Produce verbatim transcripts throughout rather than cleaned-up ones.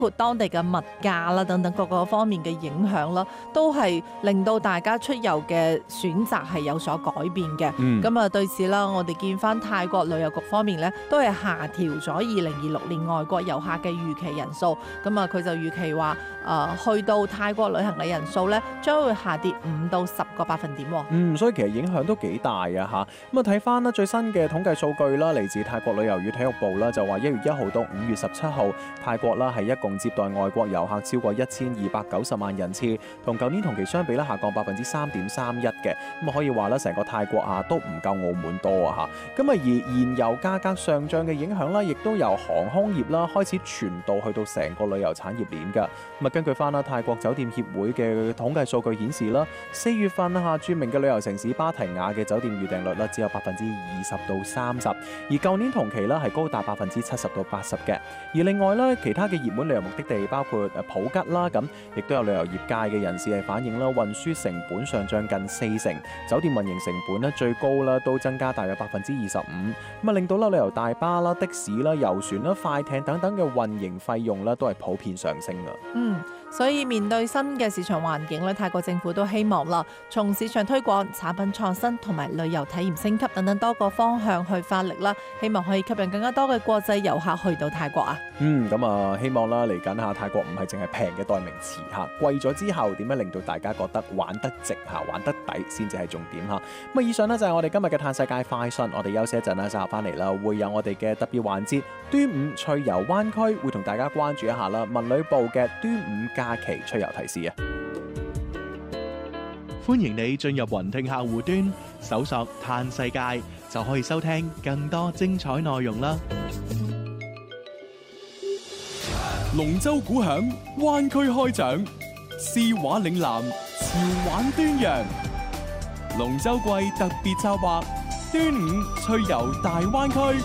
括當地嘅物價啦等等各個方面嘅影響啦，都係令到大家出遊嘅選擇係有所改變嘅。咁啊、嗯、對此啦，我哋見翻泰國旅遊局方面咧，都係下調咗二零二六年外國遊客嘅預期人數。咁啊佢就預期話誒、呃、去到泰國旅行嘅人數咧，將會下跌五到十個百分點。 嗯，所以其實影響都幾大啊嚇。咁啊睇翻啦最新嘅統計數據啦，嚟自泰國旅遊與體育部啦，就話一月一號到五月十七號，泰國啦係一共接待外國遊客超過一千二百九十萬人次，同舊年同期相比咧下降百分之三點三一嘅。咁啊可以話咧成個泰國啊都唔夠澳門多啊嚇。咁啊而燃油價格上漲嘅影響啦，亦都由航空業啦開始傳導去到成個旅遊產業鏈㗎。咁啊根據翻啦泰國酒店協會嘅統計數據顯示啦，四月份啊著名嘅旅遊城市芭提雅嘅酒店預訂率咧只有百分之二十到三十，而舊年同期咧係高達百分之七十到八十嘅。而另外咧，其他嘅熱門旅遊目的地包括誒普吉啦，咁亦都有旅遊業界嘅人士係反映啦，運輸成本上漲近四成，酒店運營成本咧最高啦都增加大約百分之二十五，咁啊令到啦旅遊大巴啦、的士啦、遊船啦、快艇等等嘅運營費用啦都係普遍上升噶。 嗯，所以面對新嘅市場環境咧，泰國政府都希望啦，從市場推廣、產品創新同埋旅遊體驗升級等等多個方向去發力啦，希望可以吸引更加多嘅國際遊客去到泰國啊。 嗯，咁啊，希望啦嚟緊下泰國唔係淨係平嘅代名詞嚇，貴咗之後點樣令到大家覺得玩得值嚇、玩得抵先至係重點嚇。咁啊，以上呢就係我哋今日嘅嘆世界快訊，我哋休息一陣啦，稍後翻嚟啦，會有我哋嘅特別環節端午趣遊灣區，會同大家關注一下啦，文旅部嘅端午假期趣遊提示啊。 歡迎你進入雲聽客戶端，搜索嘆世界就可以收聽更多精彩內容啦。 龍舟鼓響，灣區開獎，詩畫嶺南，潮玩端陽。龍舟季特別策劃，端午趣遊大灣區。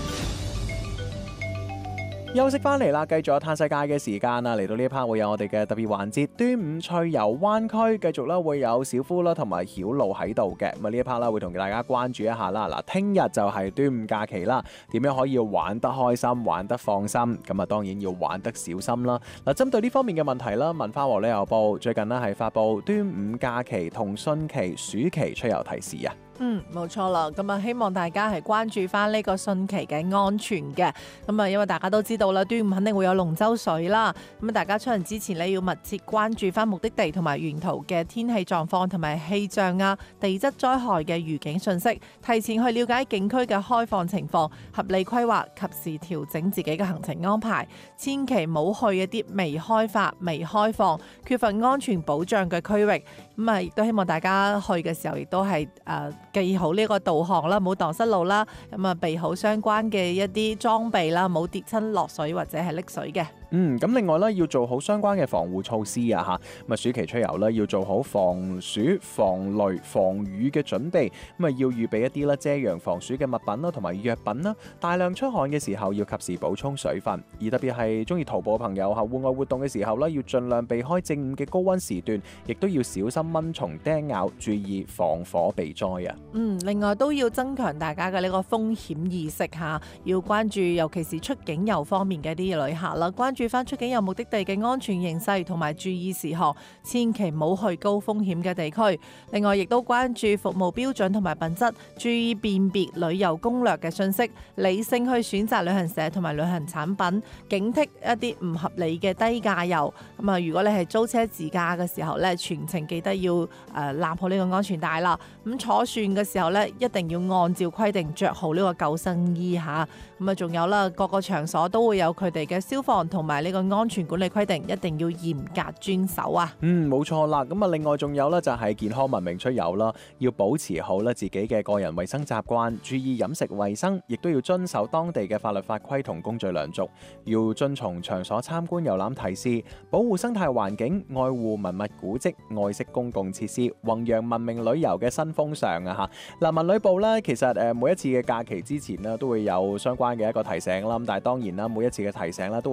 休息翻嚟啦，繼續有嘆世界嘅時間啦，嚟到呢一 part 會有我哋嘅特別環節端午趣遊灣區，繼續啦會有小夫啦同埋曉露喺度嘅。咁啊呢一 part 啦會同大家關注一下啦。嗱，聽日就係端午假期啦，點樣可以玩得開心、玩得放心？咁啊當然要玩得小心啦。嗱，針對呢方面嘅問題啦，文化和旅遊部最近呢係發布端午假期同汛期、暑期趣遊提示啊。 嗯，冇錯啦。咁啊，希望大家係關注翻呢個汛期嘅安全嘅。咁啊，因為大家都知道啦，端午肯定會有龍舟水啦。咁啊，大家出行之前呢，要密切關注翻目的地同埋沿途嘅天氣狀況同埋氣象啊、地質災害嘅預警信息，提前去了解景區嘅開放情況，合理規劃，及時調整自己嘅行程安排。千祈唔好去一啲未開發、未開放、缺乏安全保障嘅區域。咁啊，亦都希望大家去嘅時候，亦都係誒記好呢個導航啦，唔好蕩失路啦。咁啊，備好相關嘅一啲裝備啦，唔好跌親落水或者係溺水嘅。 嗯，咁另外咧要做好相關嘅防護措施啊嚇，咁啊暑期出遊咧要做好防暑、防雷、防雨嘅準備，咁啊要預備一啲咧遮陽防暑嘅物品啦，同埋藥品啦。大量出汗嘅時候要及時補充水分，而特別係中意徒步嘅朋友嚇，戶外活動嘅時候咧要盡量避開正午嘅高溫時段，亦都要小心蚊蟲叮咬，注意防火避災啊。 嗯，另外都要增強大家嘅呢個風險意識嚇，要關注尤其是出境遊方面嘅啲旅客啦，關注翻出境遊目的地嘅安全形勢同埋注意事項，千祈唔好去高風險嘅地區。另外，亦都關注服務標準同埋品質，注意辨別旅遊攻略嘅信息，理性去選擇旅行社同埋旅行產品，警惕一啲唔合理嘅低價遊。咁啊，如果你係租車自駕嘅時候咧，全程記得要誒攬好呢個安全帶啦。咁坐船嘅時候咧，一定要按照規定着好呢個救生衣嚇。咁啊，仲有啦，各個場所都會有佢哋嘅消防同埋呢個安全管理規定，一定要嚴格遵守啊。 嗯，冇錯啦。咁啊，另外仲有咧就係健康文明出遊啦，要保持好咧自己嘅個人衛生習慣，注意飲食衛生，亦都要遵守當地嘅法律法規同公序良俗，要遵從場所參觀遊覽提示，保護生態環境，愛護文物古蹟，愛惜公共設施，弘揚文明旅遊嘅新風尚啊嚇。嗱，文旅部咧其實誒每一次嘅假期之前咧都會有相關嘅一個提醒啦。咁但係當然啦，每一次嘅提醒咧都會因應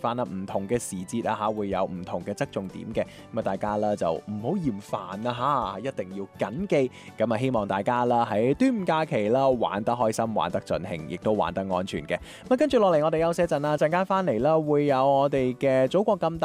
翻啦，唔同嘅時節啊嚇會有唔同嘅側重點嘅，咁啊大家啦就唔好嫌煩啊嚇，一定要緊記。咁啊希望大家啦喺端午假期啦玩得開心，玩得盡興，亦都玩得安全嘅。咁啊跟住落嚟我哋休息一陣啦，陣間翻嚟啦會有我哋嘅祖國咁大。